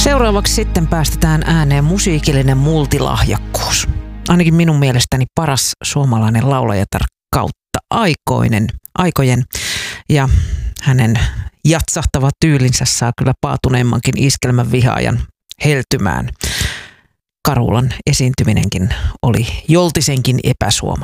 Seuraavaksi sitten päästetään ääneen musiikillinen multilahjakkuus. Ainakin minun mielestäni paras suomalainen laulajatar kautta aikojen. Ja hänen jatsahtava tyylinsä saa kyllä paatuneimmankin iskelmän vihaajan heltymään. Karulan esiintyminenkin oli joltisenkin epäsuomalainen.